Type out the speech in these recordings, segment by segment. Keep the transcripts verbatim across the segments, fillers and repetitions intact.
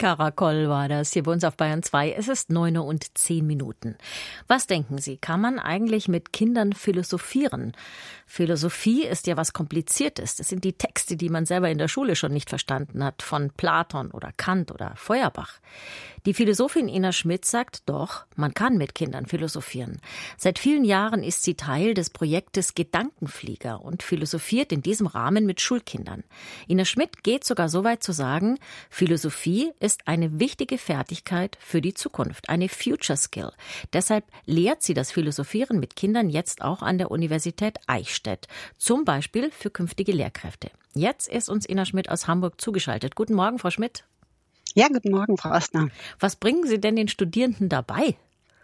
Karakol war das hier bei uns auf Bayern zwei. Es ist neun Uhr und zehn Minuten. Was denken Sie, kann man eigentlich mit Kindern philosophieren? Philosophie ist ja was Kompliziertes. Das sind die Texte, die man selber in der Schule schon nicht verstanden hat, von Platon oder Kant oder Feuerbach. Die Philosophin Ina Schmidt sagt doch, man kann mit Kindern philosophieren. Seit vielen Jahren ist sie Teil des Projektes Gedankenflieger und philosophiert in diesem Rahmen mit Schulkindern. Ina Schmidt geht sogar so weit zu sagen, Philosophie ist eine wichtige Fertigkeit für die Zukunft, eine Future Skill. Deshalb lehrt sie das Philosophieren mit Kindern jetzt auch an der Universität Eichstätt, zum Beispiel für künftige Lehrkräfte. Jetzt ist uns Ina Schmidt aus Hamburg zugeschaltet. Guten Morgen, Frau Schmidt. Ja, guten Morgen, Frau Ostner. Was bringen Sie denn den Studierenden dabei?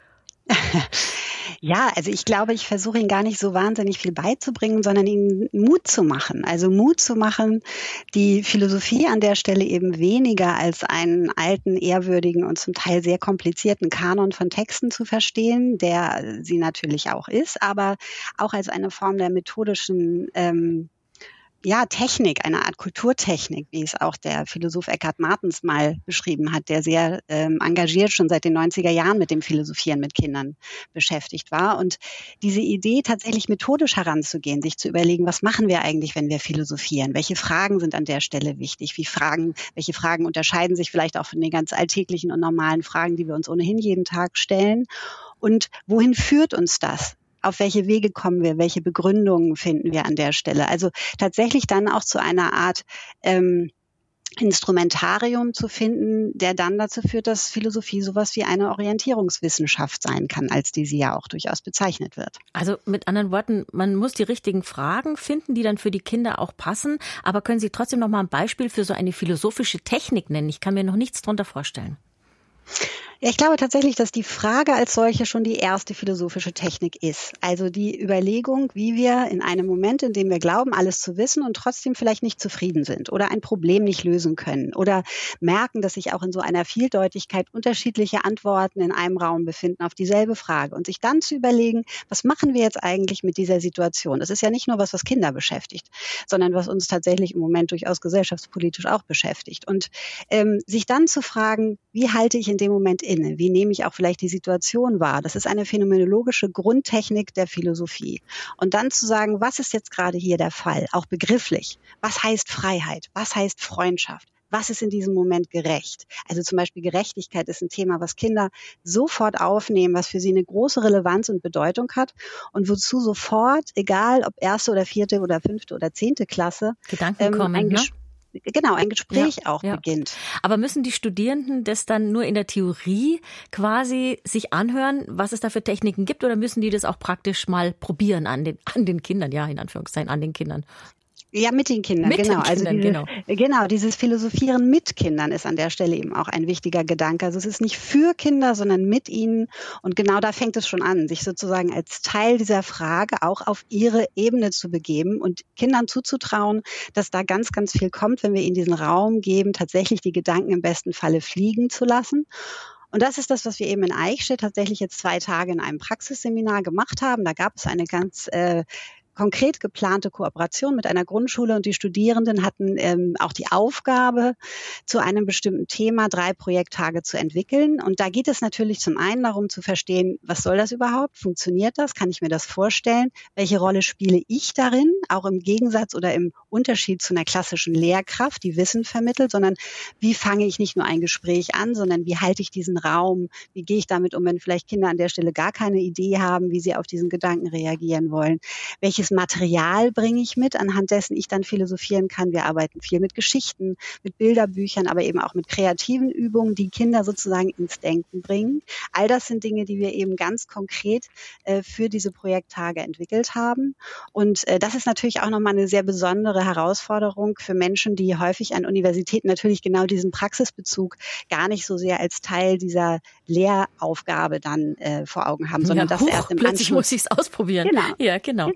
Ja, also ich glaube, ich versuche ihnen gar nicht so wahnsinnig viel beizubringen, sondern ihnen Mut zu machen. Also Mut zu machen, die Philosophie an der Stelle eben weniger als einen alten, ehrwürdigen und zum Teil sehr komplizierten Kanon von Texten zu verstehen, der sie natürlich auch ist, aber auch als eine Form der methodischen ähm, Ja, Technik, eine Art Kulturtechnik, wie es auch der Philosoph Eckhard Martens mal beschrieben hat, der sehr ähm, engagiert schon seit den neunziger Jahren mit dem Philosophieren mit Kindern beschäftigt war. Und diese Idee, tatsächlich methodisch heranzugehen, sich zu überlegen, was machen wir eigentlich, wenn wir philosophieren? Welche Fragen sind an der Stelle wichtig? Wie Fragen, welche Fragen unterscheiden sich vielleicht auch von den ganz alltäglichen und normalen Fragen, die wir uns ohnehin jeden Tag stellen? Und wohin führt uns das? Auf welche Wege kommen wir? Welche Begründungen finden wir an der Stelle? Also tatsächlich dann auch zu einer Art ähm, Instrumentarium zu finden, der dann dazu führt, dass Philosophie sowas wie eine Orientierungswissenschaft sein kann, als die sie ja auch durchaus bezeichnet wird. Also mit anderen Worten, man muss die richtigen Fragen finden, die dann für die Kinder auch passen. Aber können Sie trotzdem noch mal ein Beispiel für so eine philosophische Technik nennen? Ich kann mir noch nichts darunter vorstellen. Ja, ich glaube tatsächlich, dass die Frage als solche schon die erste philosophische Technik ist. Also die Überlegung, wie wir in einem Moment, in dem wir glauben, alles zu wissen und trotzdem vielleicht nicht zufrieden sind oder ein Problem nicht lösen können oder merken, dass sich auch in so einer Vieldeutigkeit unterschiedliche Antworten in einem Raum befinden auf dieselbe Frage und sich dann zu überlegen, was machen wir jetzt eigentlich mit dieser Situation? Das ist ja nicht nur was, was Kinder beschäftigt, sondern was uns tatsächlich im Moment durchaus gesellschaftspolitisch auch beschäftigt. Und ähm, sich dann zu fragen, wie halte ich in dem Moment inne? Wie nehme ich auch vielleicht die Situation wahr? Das ist eine phänomenologische Grundtechnik der Philosophie. Und dann zu sagen, was ist jetzt gerade hier der Fall? Auch begrifflich. Was heißt Freiheit? Was heißt Freundschaft? Was ist in diesem Moment gerecht? Also zum Beispiel Gerechtigkeit ist ein Thema, was Kinder sofort aufnehmen, was für sie eine große Relevanz und Bedeutung hat und wozu sofort, egal ob erste oder vierte oder fünfte oder zehnte Klasse, Gedanken ähm, kommen, ein ne? Genau, ein Gespräch ja, auch ja. beginnt. Aber müssen die Studierenden das dann nur in der Theorie quasi sich anhören, was es da für Techniken gibt, oder müssen die das auch praktisch mal probieren an den, an den Kindern, ja, in Anführungszeichen, an den Kindern? Ja, mit den Kindern, mit genau. Den Kindern, also dieses, genau. genau, dieses Philosophieren mit Kindern ist an der Stelle eben auch ein wichtiger Gedanke. Also es ist nicht für Kinder, sondern mit ihnen. Und genau da fängt es schon an, sich sozusagen als Teil dieser Frage auch auf ihre Ebene zu begeben und Kindern zuzutrauen, dass da ganz, ganz viel kommt, wenn wir ihnen diesen Raum geben, tatsächlich die Gedanken im besten Falle fliegen zu lassen. Und das ist das, was wir eben in Eichstätt tatsächlich jetzt zwei Tage in einem Praxisseminar gemacht haben. Da gab es eine ganz äh, konkret geplante Kooperation mit einer Grundschule und die Studierenden hatten ähm, auch die Aufgabe, zu einem bestimmten Thema drei Projekttage zu entwickeln. Und da geht es natürlich zum einen darum zu verstehen, was soll das überhaupt? Funktioniert das? Kann ich mir das vorstellen? Welche Rolle spiele ich darin? Auch im Gegensatz oder im Unterschied zu einer klassischen Lehrkraft, die Wissen vermittelt, sondern wie fange ich nicht nur ein Gespräch an, sondern wie halte ich diesen Raum? Wie gehe ich damit um, wenn vielleicht Kinder an der Stelle gar keine Idee haben, wie sie auf diesen Gedanken reagieren wollen? Welches Material bringe ich mit, anhand dessen ich dann philosophieren kann. Wir arbeiten viel mit Geschichten, mit Bilderbüchern, aber eben auch mit kreativen Übungen, die Kinder sozusagen ins Denken bringen. All das sind Dinge, die wir eben ganz konkret äh, für diese Projekttage entwickelt haben. Und äh, das ist natürlich auch nochmal eine sehr besondere Herausforderung für Menschen, die häufig an Universitäten natürlich genau diesen Praxisbezug gar nicht so sehr als Teil dieser Lehraufgabe dann äh, vor Augen haben, sondern ja, das huch, erst im plötzlich Anschluss. muss ich es ausprobieren. Genau. Ja, genau. genau.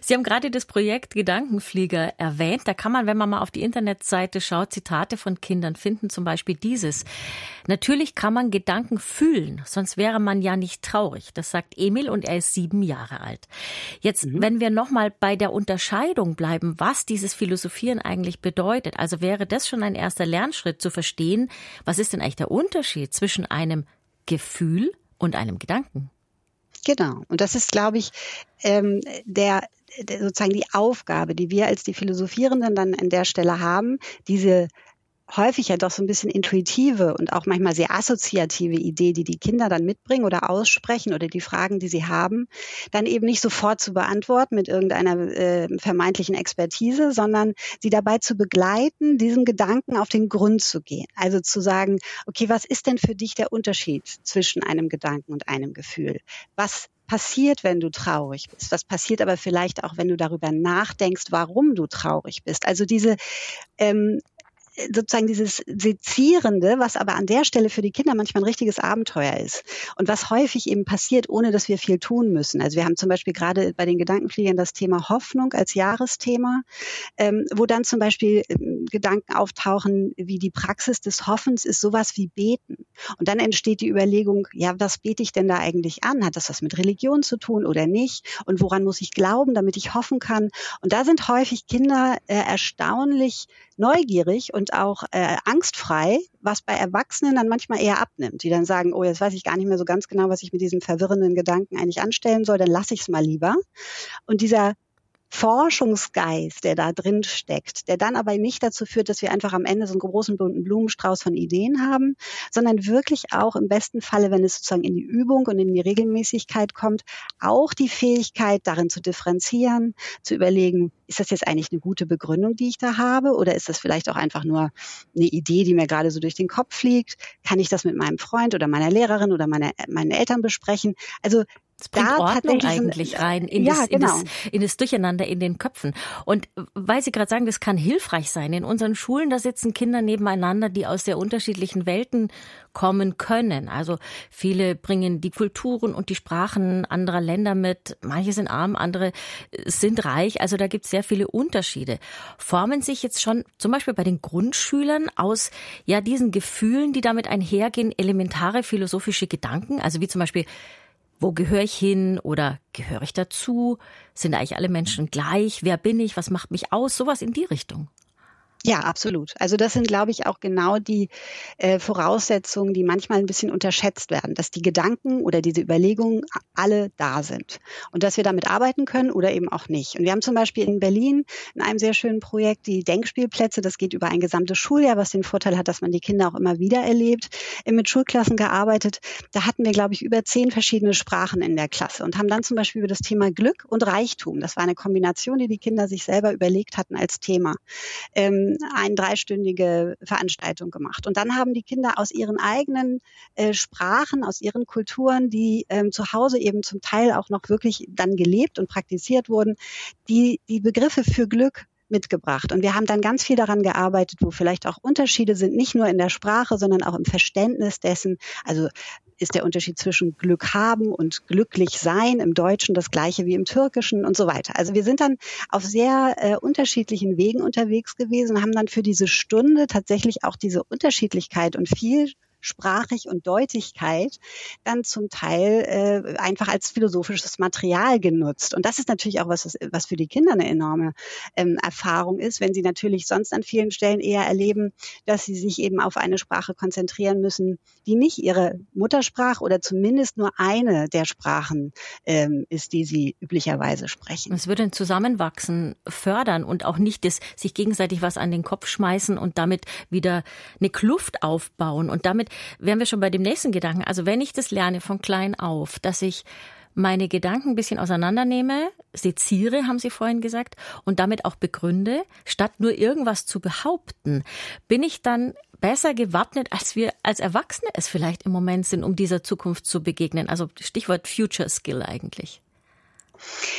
Sie haben gerade das Projekt Gedankenflieger erwähnt. Da kann man, wenn man mal auf die Internetseite schaut, Zitate von Kindern finden, zum Beispiel dieses. Natürlich kann man Gedanken fühlen, sonst wäre man ja nicht traurig. Das sagt Emil und er ist sieben Jahre alt. Jetzt, mhm. wenn wir nochmal bei der Unterscheidung bleiben, was dieses Philosophieren eigentlich bedeutet, also wäre das schon ein erster Lernschritt zu verstehen, was ist denn eigentlich der Unterschied zwischen einem Gefühl und einem Gedanken? Genau. Und das ist, glaube ich, ähm, der, der sozusagen die Aufgabe, die wir als die Philosophierenden dann an der Stelle haben, diese häufig ja doch so ein bisschen intuitive und auch manchmal sehr assoziative Idee, die die Kinder dann mitbringen oder aussprechen oder die Fragen, die sie haben, dann eben nicht sofort zu beantworten mit irgendeiner äh, vermeintlichen Expertise, sondern sie dabei zu begleiten, diesem Gedanken auf den Grund zu gehen. Also zu sagen, okay, was ist denn für dich der Unterschied zwischen einem Gedanken und einem Gefühl? Was passiert, wenn du traurig bist? Was passiert aber vielleicht auch, wenn du darüber nachdenkst, warum du traurig bist? Also diese ähm, sozusagen dieses Sezierende, was aber an der Stelle für die Kinder manchmal ein richtiges Abenteuer ist und was häufig eben passiert, ohne dass wir viel tun müssen. Also wir haben zum Beispiel gerade bei den Gedankenfliegern das Thema Hoffnung als Jahresthema, ähm, wo dann zum Beispiel ähm, Gedanken auftauchen, wie die Praxis des Hoffens ist sowas wie Beten. Und dann entsteht die Überlegung, ja, was bete ich denn da eigentlich an? Hat das was mit Religion zu tun oder nicht? Und woran muss ich glauben, damit ich hoffen kann? Und da sind häufig Kinder äh, erstaunlich neugierig und auch äh, angstfrei, was bei Erwachsenen dann manchmal eher abnimmt, die dann sagen, oh, jetzt weiß ich gar nicht mehr so ganz genau, was ich mit diesem verwirrenden Gedanken eigentlich anstellen soll, dann lasse ich es mal lieber. Und dieser Forschungsgeist, der da drin steckt, der dann aber nicht dazu führt, dass wir einfach am Ende so einen großen bunten Blumenstrauß von Ideen haben, sondern wirklich auch im besten Falle, wenn es sozusagen in die Übung und in die Regelmäßigkeit kommt, auch die Fähigkeit darin zu differenzieren, zu überlegen, ist das jetzt eigentlich eine gute Begründung, die ich da habe, oder ist das vielleicht auch einfach nur eine Idee, die mir gerade so durch den Kopf fliegt? Kann ich das mit meinem Freund oder meiner Lehrerin oder meiner, meinen Eltern besprechen? Also es bringt da Ordnung eigentlich rein in, ja, das, genau. in, das, in das Durcheinander in den Köpfen. Und weil Sie gerade sagen, das kann hilfreich sein. In unseren Schulen, da sitzen Kinder nebeneinander, die aus sehr unterschiedlichen Welten kommen können. Also viele bringen die Kulturen und die Sprachen anderer Länder mit. Manche sind arm, andere sind reich. Also da gibt es sehr viele Unterschiede. Formen sich jetzt schon zum Beispiel bei den Grundschülern aus ja diesen Gefühlen, die damit einhergehen, elementare philosophische Gedanken, also wie zum Beispiel, wo gehöre ich hin oder gehöre ich dazu? Sind eigentlich alle Menschen gleich? Wer bin ich? Was macht mich aus? Sowas in die Richtung. Ja, absolut. Also das sind, glaube ich, auch genau die äh, Voraussetzungen, die manchmal ein bisschen unterschätzt werden, dass die Gedanken oder diese Überlegungen alle da sind und dass wir damit arbeiten können oder eben auch nicht. Und wir haben zum Beispiel in Berlin in einem sehr schönen Projekt die Denkspielplätze, das geht über ein gesamtes Schuljahr, was den Vorteil hat, dass man die Kinder auch immer wieder erlebt, mit Schulklassen gearbeitet. Da hatten wir, glaube ich, über zehn verschiedene Sprachen in der Klasse und haben dann zum Beispiel über das Thema Glück und Reichtum, das war eine Kombination, die die Kinder sich selber überlegt hatten als Thema, ähm, eine dreistündige Veranstaltung gemacht. Und dann haben die Kinder aus ihren eigenen äh, Sprachen, aus ihren Kulturen, die ähm, zu Hause eben zum Teil auch noch wirklich dann gelebt und praktiziert wurden, die, die Begriffe für Glück mitgebracht. Und wir haben dann ganz viel daran gearbeitet, wo vielleicht auch Unterschiede sind, nicht nur in der Sprache, sondern auch im Verständnis dessen. Also ist der Unterschied zwischen Glück haben und glücklich sein im Deutschen das gleiche wie im Türkischen und so weiter. Also wir sind dann auf sehr äh, unterschiedlichen Wegen unterwegs gewesen und haben dann für diese Stunde tatsächlich auch diese Unterschiedlichkeit und viel Sprachig und Deutlichkeit dann zum Teil äh, einfach als philosophisches Material genutzt. Und das ist natürlich auch was, was für die Kinder eine enorme ähm, Erfahrung ist, wenn sie natürlich sonst an vielen Stellen eher erleben, dass sie sich eben auf eine Sprache konzentrieren müssen, die nicht ihre Muttersprache oder zumindest nur eine der Sprachen ähm, ist, die sie üblicherweise sprechen. Es würde ein Zusammenwachsen fördern und auch nicht das sich gegenseitig was an den Kopf schmeißen und damit wieder eine Kluft aufbauen. Und damit wären wir schon bei dem nächsten Gedanken. Also wenn ich das lerne von klein auf, dass ich meine Gedanken ein bisschen auseinandernehme, seziere, haben Sie vorhin gesagt, und damit auch begründe, statt nur irgendwas zu behaupten, bin ich dann besser gewappnet, als wir als Erwachsene es vielleicht im Moment sind, um dieser Zukunft zu begegnen. Also Stichwort Future Skill eigentlich.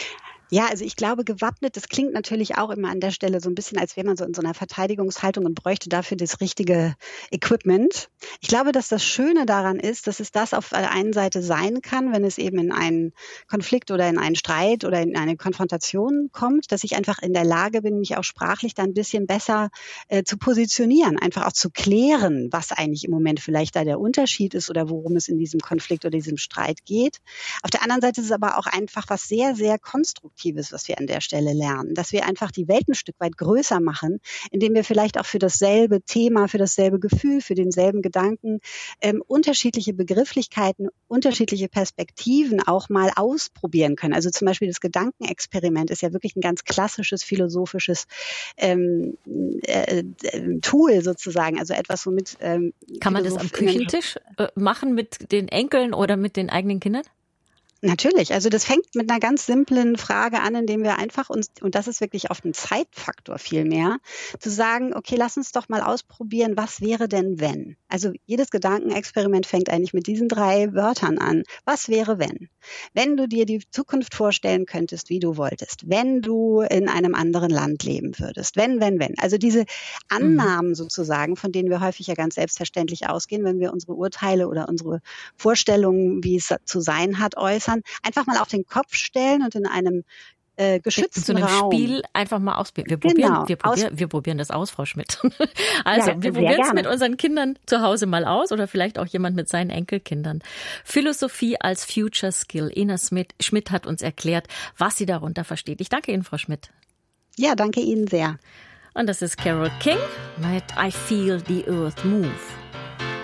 Ja, also ich glaube, gewappnet, das klingt natürlich auch immer an der Stelle so ein bisschen, als wäre man so in so einer Verteidigungshaltung und bräuchte dafür das richtige Equipment. Ich glaube, dass das Schöne daran ist, dass es das auf der einen Seite sein kann, wenn es eben in einen Konflikt oder in einen Streit oder in eine Konfrontation kommt, dass ich einfach in der Lage bin, mich auch sprachlich da ein bisschen besser äh, zu positionieren, einfach auch zu klären, was eigentlich im Moment vielleicht da der Unterschied ist oder worum es in diesem Konflikt oder diesem Streit geht. Auf der anderen Seite ist es aber auch einfach was sehr, sehr konstruktives, was wir an der Stelle lernen, dass wir einfach die Welt ein Stück weit größer machen, indem wir vielleicht auch für dasselbe Thema, für dasselbe Gefühl, für denselben Gedanken ähm, unterschiedliche Begrifflichkeiten, unterschiedliche Perspektiven auch mal ausprobieren können. Also zum Beispiel das Gedankenexperiment ist ja wirklich ein ganz klassisches philosophisches ähm, äh, äh, Tool sozusagen, also etwas, womit ähm, Kann man das am Küchentisch äh, machen mit den Enkeln oder mit den eigenen Kindern? Natürlich, also das fängt mit einer ganz simplen Frage an, indem wir einfach uns, und das ist wirklich auf den Zeitfaktor viel mehr, zu sagen, okay, lass uns doch mal ausprobieren, was wäre denn wenn? Also jedes Gedankenexperiment fängt eigentlich mit diesen drei Wörtern an. Was wäre wenn? Wenn du dir die Zukunft vorstellen könntest, wie du wolltest, wenn du in einem anderen Land leben würdest, wenn, wenn, wenn. Also diese Annahmen sozusagen, von denen wir häufig ja ganz selbstverständlich ausgehen, wenn wir unsere Urteile oder unsere Vorstellungen, wie es zu sein hat, äußern, einfach mal auf den Kopf stellen und in einem äh, geschützten in so einem Raum. Spiel einfach mal ausprobieren. Wir probieren, Genau. wir probieren, wir probieren das aus, Frau Schmidt. Also Ja, wir sehr probieren es gerne. mit unseren Kindern zu Hause mal aus oder vielleicht auch jemand mit seinen Enkelkindern. Philosophie als Future Skill. Ina Schmidt hat uns erklärt, was sie darunter versteht. Ich danke Ihnen, Frau Schmidt. Ja, danke Ihnen sehr. Und das ist Carole King mit I Feel the Earth Move.